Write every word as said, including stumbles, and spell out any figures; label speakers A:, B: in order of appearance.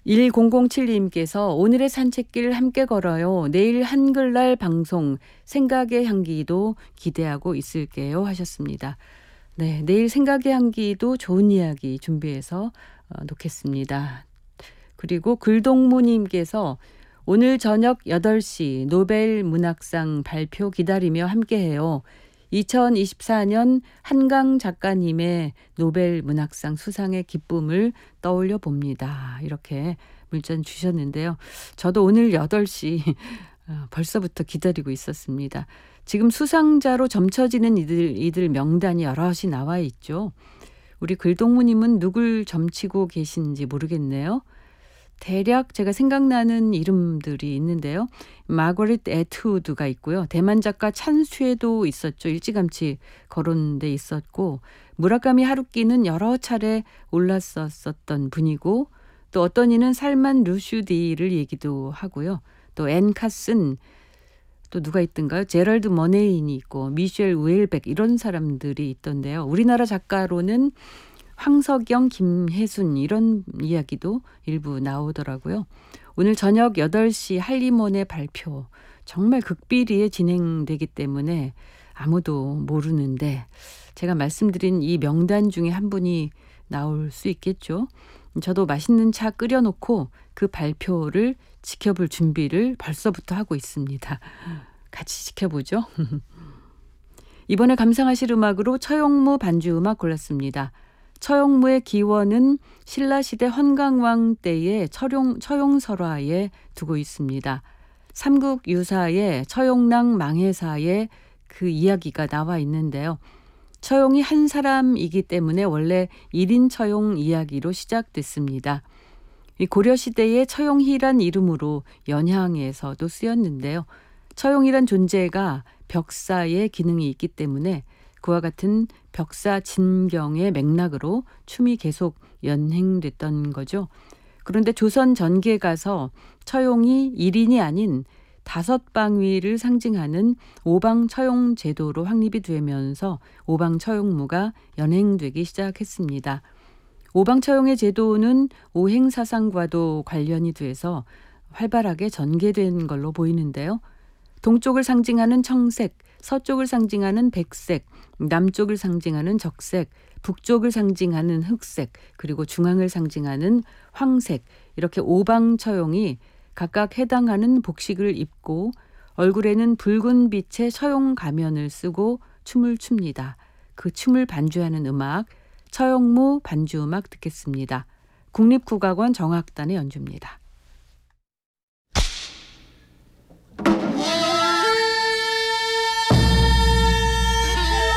A: 일공공칠님께서 오늘의 산책길 함께 걸어요. 내일 한글날 방송 생각의 향기도 기대하고 있을게요 하셨습니다. 네, 내일 생각의 향기도 좋은 이야기 준비해서 어, 놓겠습니다. 그리고 글동무님께서 오늘 저녁 여덟 시 노벨 문학상 발표 기다리며 함께해요. 이천이십사년 한강 작가님의 노벨 문학상 수상의 기쁨을 떠올려 봅니다. 이렇게 문자 주셨는데요. 저도 오늘 여덟 시 벌써부터 기다리고 있었습니다. 지금 수상자로 점쳐지는 이들, 이들 명단이 여럿이 나와 있죠. 우리 글동무님은 누굴 점치고 계신지 모르겠네요. 대략 제가 생각나는 이름들이 있는데요. 마거릿 애트우드가 있고요. 대만 작가 찬수에도 있었죠. 일찌감치 거론돼 있었고 무라카미 하루키는 여러 차례 올랐었던 분이고 또 어떤 이는 살만 루슈디를 얘기도 하고요. 또 앤 카슨 또 누가 있던가요? 제럴드 머네인이 있고 미셸 우엘백 이런 사람들이 있던데요. 우리나라 작가로는 황석영, 김혜순 이런 이야기도 일부 나오더라고요. 오늘 저녁 여덟 시 한림원의 발표 정말 극비리에 진행되기 때문에 아무도 모르는데 제가 말씀드린 이 명단 중에 한 분이 나올 수 있겠죠. 저도 맛있는 차 끓여놓고 그 발표를 지켜볼 준비를 벌써부터 하고 있습니다. 같이 지켜보죠. 이번에 감상하실 음악으로 처용무 반주 음악 골랐습니다. 처용무의 기원은 신라시대 헌강왕 때의 처용, 처용설화에 두고 있습니다. 삼국유사의 처용랑 망해사에 그 이야기가 나와 있는데요. 처용이 한 사람이기 때문에 원래 일인 처용 이야기로 시작됐습니다. 고려시대의 처용희란 이름으로 연향에서도 쓰였는데요. 처용이란 존재가 벽사의 기능이 있기 때문에 그와 같은 벽사 진경의 맥락으로 춤이 계속 연행됐던 거죠. 그런데 조선 전기에 가서 처용이 일인이 아닌 다섯 방위를 상징하는 오방처용 제도로 확립이 되면서 오방처용무가 연행되기 시작했습니다. 오방처용의 제도는 오행사상과도 관련이 돼서 활발하게 전개된 걸로 보이는데요. 동쪽을 상징하는 청색, 서쪽을 상징하는 백색, 남쪽을 상징하는 적색, 북쪽을 상징하는 흑색, 그리고 중앙을 상징하는 황색 이렇게 오방처용이 각각 해당하는 복식을 입고 얼굴에는 붉은 빛의 처용 가면을 쓰고 춤을 춥니다. 그 춤을 반주하는 음악, 처용무 반주 음악 듣겠습니다. 국립국악원 정악단의 연주입니다.